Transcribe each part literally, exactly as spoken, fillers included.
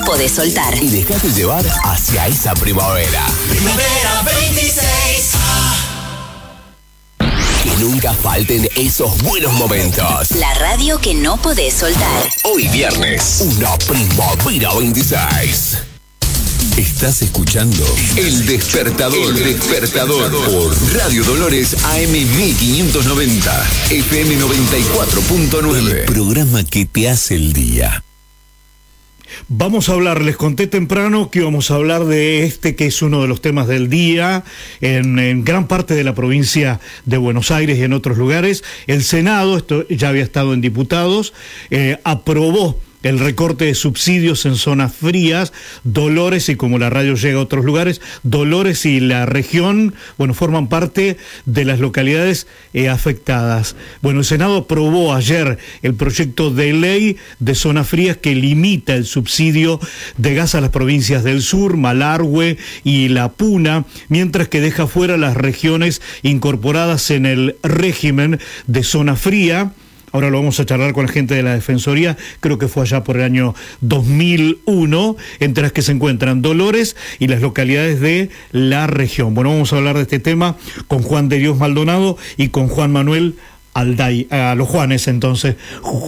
podés soltar. Y dejate llevar hacia esa primavera. Primavera veintiséis. Que nunca falten esos buenos momentos. La radio que no podés soltar. Hoy viernes, una Primavera veintiséis. Estás escuchando El Despertador. El Despertador por Radio Dolores A M mil quinientos noventa, F M noventa y cuatro punto nueve. El programa que te hace el día. Vamos a hablar, les conté temprano que íbamos a hablar de este que es uno de los temas del día en, en gran parte de la provincia de Buenos Aires y en otros lugares. El Senado, esto ya había estado en diputados, eh, aprobó el recorte de subsidios en zonas frías. Dolores, y como la radio llega a otros lugares, Dolores y la región, bueno, forman parte de las localidades eh, afectadas. Bueno, el Senado aprobó ayer el proyecto de ley de zonas frías que limita el subsidio de gas a las provincias del sur, Malargüe y La Puna, mientras que deja fuera las regiones incorporadas en el régimen de zona fría. Ahora lo vamos a charlar con la gente de la Defensoría, creo que fue allá por el año dos mil uno, entre las que se encuentran Dolores y las localidades de la región. Bueno, vamos a hablar de este tema con Juan de Dios Maldonado y con Juan Manuel Alday, a los Juanes entonces.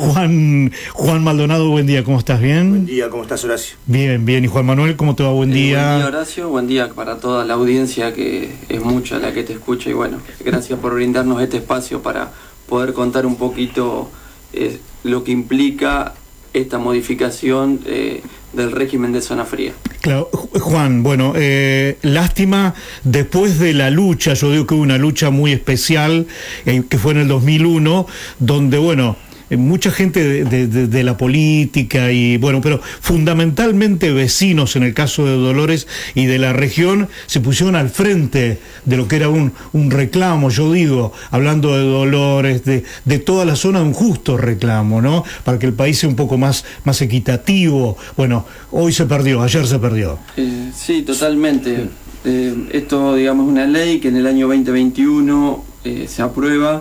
Juan Juan Maldonado, buen día, ¿cómo estás? ¿Bien? Buen día, ¿cómo estás, Horacio? Bien, bien. ¿Y Juan Manuel, cómo te va? Buen día. Eh, buen día, Horacio, buen día para toda la audiencia, que es mucha la que te escucha, y bueno, gracias por brindarnos este espacio para poder contar un poquito eh, lo que implica esta modificación eh, del régimen de zona fría. Claro, Juan, bueno, eh, lástima, después de la lucha, yo digo que hubo una lucha muy especial, eh, que fue en el dos mil uno, donde, bueno, mucha gente de, de, de, de la política y bueno, pero fundamentalmente vecinos en el caso de Dolores y de la región se pusieron al frente de lo que era un, un reclamo, yo digo, hablando de Dolores, de, de toda la zona, un justo reclamo, ¿no? Para que el país sea un poco más, más equitativo. Bueno, hoy se perdió, ayer se perdió. Eh, sí, totalmente. Eh, esto, digamos, es una ley que en el año veinte veintiuno eh, se aprueba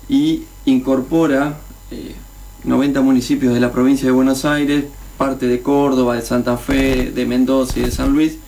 y incorpora Eh, noventa municipios de la provincia de Buenos Aires, parte de Córdoba, de Santa Fe, de Mendoza y de San Luis,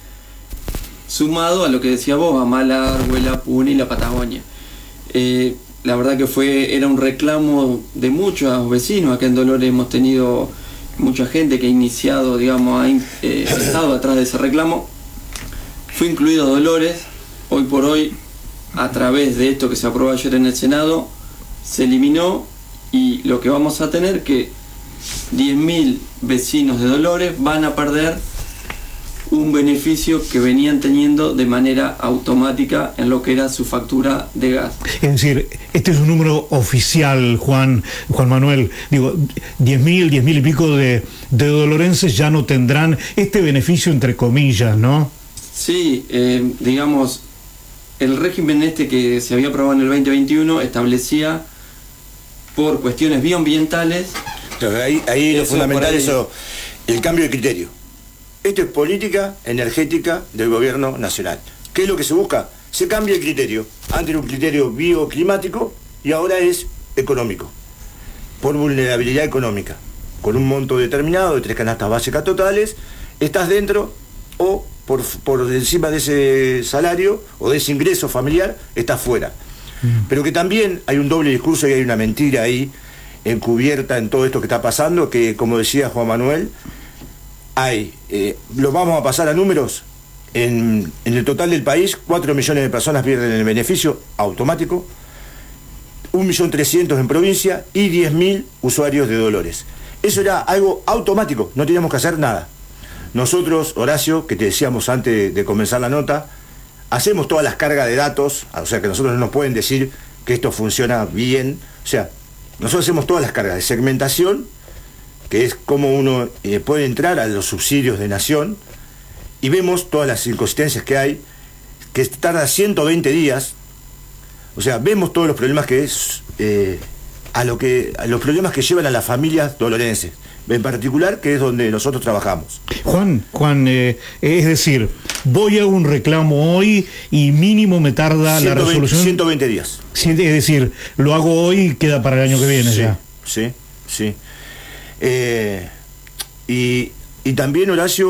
sumado a lo que decía vos, a Malargüe, La Puna y la Patagonia. Eh, la verdad que fue era un reclamo de muchos vecinos. Acá en Dolores hemos tenido mucha gente que ha iniciado, digamos, ha eh, estado atrás de ese reclamo. Fue incluido Dolores. Hoy por hoy, a través de esto que se aprobó ayer en el Senado, se eliminó. Y lo que vamos a tener que diez mil vecinos de Dolores van a perder un beneficio que venían teniendo de manera automática en lo que era su factura de gas. Es decir, este es un número oficial, Juan Juan Manuel. Digo, diez mil, diez mil y pico de, de dolorenses ya no tendrán este beneficio, entre comillas, ¿no? Sí, eh, digamos, el régimen este que se había aprobado en el veinte veintiuno establecía, por cuestiones bioambientales. Entonces, ahí ahí lo fundamental es eso, el cambio de criterio. Esto es política energética del gobierno nacional. ¿Qué es lo que se busca? Se cambia el criterio. Antes era un criterio bioclimático y ahora es económico, por vulnerabilidad económica. Con un monto determinado de tres canastas básicas totales, estás dentro, o por, por encima de ese salario o de ese ingreso familiar, estás fuera. Pero que también hay un doble discurso y hay una mentira ahí encubierta en todo esto que está pasando, que, como decía Juan Manuel, hay, eh, lo vamos a pasar a números, en, en el total del país, cuatro millones de personas pierden el beneficio automático, un millón trescientos en provincia y diez mil usuarios de Dolores. Eso era algo automático, no teníamos que hacer nada. Nosotros, Horacio, que te decíamos antes de, de comenzar la nota, hacemos todas las cargas de datos, o sea que nosotros no nos pueden decir que esto funciona bien, o sea, nosotros hacemos todas las cargas de segmentación, que es cómo uno eh, puede entrar a los subsidios de nación, y vemos todas las inconsistencias que hay, que tarda ciento veinte días, o sea, vemos todos los problemas que es, eh, a lo que, a los problemas que llevan a las familias dolorenses, en particular, que es donde nosotros trabajamos. Juan, Juan, eh, es decir, voy a un reclamo hoy y mínimo me tarda la resolución ciento veinte días. Es decir, lo hago hoy y queda para el año que viene. Sí, ya. Sí, sí. Eh, y, y también, Horacio,